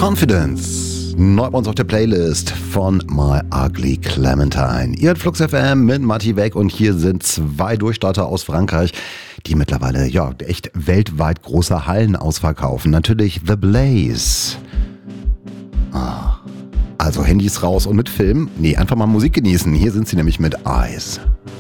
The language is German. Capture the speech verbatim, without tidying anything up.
Confidence. Neu bei uns auf der Playlist von My Ugly Clementine. Ihr hört Flux F M mit Matti Weg und hier sind zwei Durchstarter aus Frankreich, die mittlerweile ja echt weltweit große Hallen ausverkaufen. Natürlich The Blaze. Also Handys raus und mit Film. Nee, einfach mal Musik genießen. Hier sind sie nämlich mit Eyes.